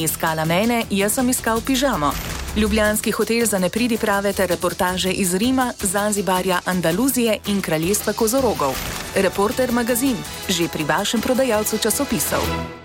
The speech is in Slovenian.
iskala mene, jaz sem iskal pižamo. Ljubljanski hotel za nepridiprave reportaže iz Rima, Zanzibarja, Andaluzije in kraljestva kozorogov. Reporter magazin, že pri vašem prodajalcu časopisov.